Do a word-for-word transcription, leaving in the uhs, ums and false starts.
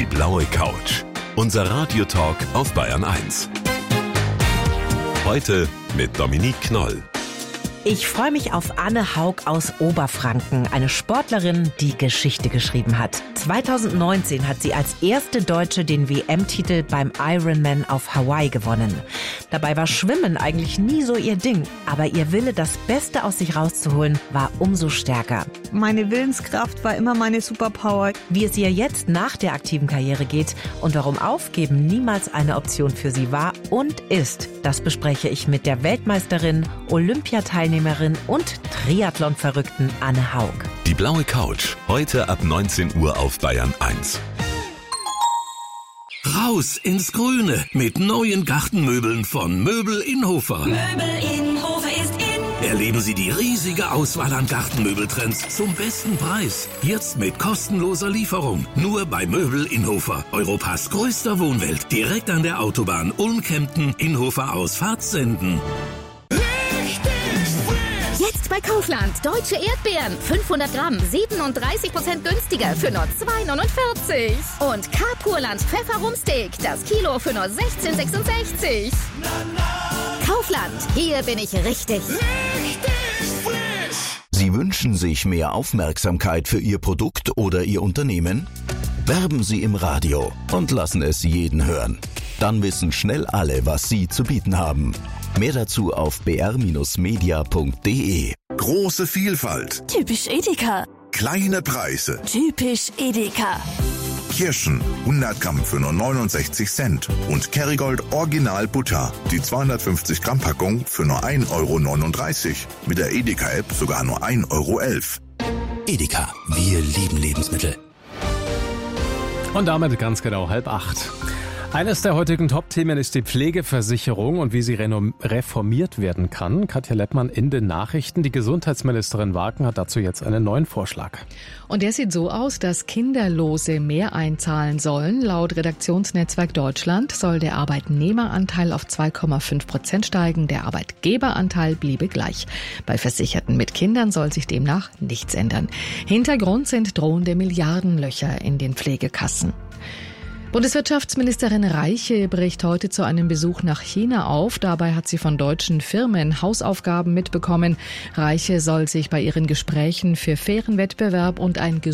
Die blaue Couch. Unser Radiotalk auf Bayern eins. Heute mit Dominique Knoll. Ich freue mich auf Anne Haug aus Oberfranken, eine Sportlerin, die Geschichte geschrieben hat. zweitausendneunzehn hat sie als erste Deutsche den W M-Titel beim Ironman auf Hawaii gewonnen. Dabei war Schwimmen eigentlich nie so ihr Ding, aber ihr Wille, das Beste aus sich rauszuholen, war umso stärker. Meine Willenskraft war immer meine Superpower. Wie es ihr jetzt nach der aktiven Karriere geht und warum Aufgeben niemals eine Option für sie war und ist, das bespreche ich mit der Weltmeisterin, Olympiateilnehmerin und Triathlon-Verrückten Anne Haug. Die blaue Couch, heute ab neunzehn Uhr auf Bayern eins. Raus ins Grüne mit neuen Gartenmöbeln von Möbel Inhofer. Möbel Inhofer ist in. Erleben Sie die riesige Auswahl an Gartenmöbeltrends zum besten Preis. Jetzt mit kostenloser Lieferung. Nur bei Möbel Inhofer. Europas größter Wohnwelt. Direkt an der Autobahn Ulm-Kempten, Inhofer Ausfahrt Senden. Jetzt bei Kaufland. Deutsche Erdbeeren. fünfhundert Gramm. siebenunddreißig Prozent günstiger für nur zwei neunundvierzig. Und Carpurland Pfefferrumsteak. Das Kilo für nur sechzehn sechsundsechzig. Kaufland. Hier bin ich richtig. Richtig frisch. Sie wünschen sich mehr Aufmerksamkeit für Ihr Produkt oder Ihr Unternehmen? Werben Sie im Radio und lassen es jeden hören. Dann wissen schnell alle, was Sie zu bieten haben. Mehr dazu auf b r media punkt d e. Große Vielfalt. Typisch Edeka. Kleine Preise. Typisch Edeka. Kirschen, hundert Gramm für nur neunundsechzig Cent. Und Kerrygold Original Butter, die zweihundertfünfzig Gramm Packung für nur ein Euro neununddreißig. Mit der Edeka-App sogar nur ein Euro elf. Edeka, wir lieben Lebensmittel. Und damit ganz genau halb acht. Eines der heutigen Top-Themen ist die Pflegeversicherung und wie sie reformiert werden kann. Katja Leppmann in den Nachrichten. Die Gesundheitsministerin Waken hat dazu jetzt einen neuen Vorschlag. Und der sieht so aus, dass Kinderlose mehr einzahlen sollen. Laut Redaktionsnetzwerk Deutschland soll der Arbeitnehmeranteil auf zwei Komma fünf Prozent steigen. Der Arbeitgeberanteil bliebe gleich. Bei Versicherten mit Kindern soll sich demnach nichts ändern. Hintergrund sind drohende Milliardenlöcher in den Pflegekassen. Bundeswirtschaftsministerin Reiche bricht heute zu einem Besuch nach China auf. Dabei hat sie von deutschen Firmen Hausaufgaben mitbekommen. Reiche soll sich bei ihren Gesprächen für fairen Wettbewerb und ein